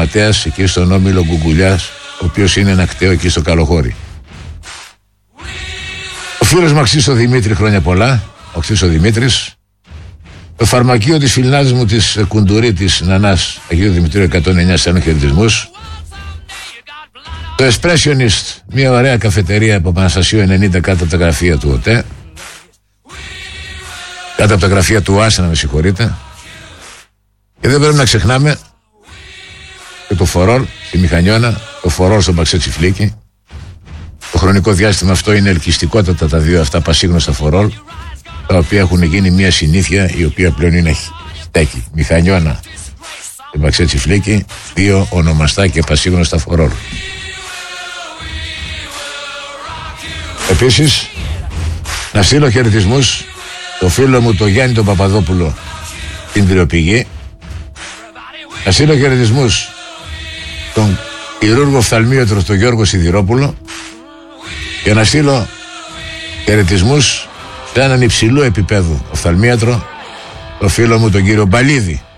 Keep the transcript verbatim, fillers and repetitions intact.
γραμματέας εκεί στον Όμιλο Γκουγκουλιάς, ο οποίος είναι ένα κτέο εκεί στο Καλοχώρι. Ο φίλος μου Αξίσο Δημήτρη, χρόνια πολλά, ο Αξίσο Δημήτρης. Το φαρμακείο της φιλνάδης μου της Κουντουρί της Νανάς Αγίου Δημητρίου εκατόν εννιά, στέλνω χαιρετισμούς. Το Espressionist, μια ωραία καφετερία από Παναστασίου ενενήντα κάτω από τα γραφεία του ΟΤΕ, κάτω από τα γραφεία του ΆΣΕ, να με συγχωρείτε. Και δεν πρέπει να ξεχνάμε και το φορόλ στη Μηχανιώνα, το φορόλ στον Παξέ Τσιφλίκη. Το χρονικό διάστημα αυτό είναι ελκυστικότατα τα δύο αυτά πασίγνωστα φορόλ, τα οποία έχουν γίνει μια συνήθεια η οποία πλέον είναι στέκη. Μηχανιώνα και Παξέ Τσιφλίκη, δύο ονομαστά και πασίγνωστα φορόλ. Επίσης, να στείλω χαιρετισμούς το φίλο μου το Γιάννη τον Παπαδόπουλο στην Κρυοπηγή. Να στείλω χαιρετισμούς τον χειρούργο οφθαλμίατρο τον Γιώργο Σιδηρόπουλο και να στείλω χαιρετισμούς σε έναν υψηλού επίπεδου οφθαλμίατρο το φίλο μου τον κύριο Μπαλίδη.